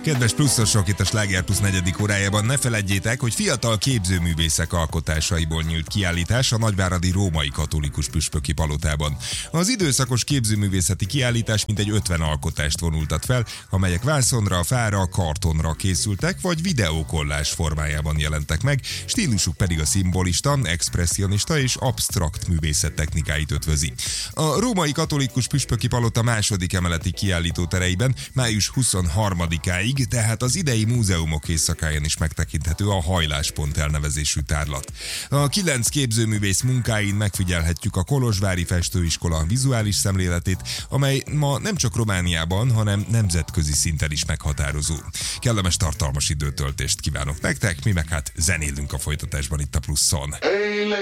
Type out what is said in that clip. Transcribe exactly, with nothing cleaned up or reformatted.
Kedves pluszosok, itt a Sláger Plusz negyedik órájában ne feledjétek, hogy fiatal képzőművészek alkotásaiból nyílt kiállítás a nagyváradi Római Katolikus Püspöki Palotában. Az időszakos képzőművészeti kiállítás mintegy ötven alkotást vonultat fel, amelyek vászonra, fára, kartonra készültek, vagy videókollás formájában jelentek meg, stílusuk pedig a szimbolista, expresszionista és absztrakt művészet technikáit ötvözi. A Római Katolikus Püspöki Palota második emeleti kiállítótereiben május huszonharmadikáig, tehát az idei múzeumok éjszakáján is megtekinthető a Hajláspont elnevezésű tárlat. A kilenc képzőművész munkáin megfigyelhetjük a kolozsvári festőiskola vizuális szemléletét, amely ma nem csak Romániában, hanem nemzetközi szinten is meghatározó. Kellemes tartalmas időtöltést kívánok nektek, mi meg hát zenélünk a folytatásban itt a Pluszon.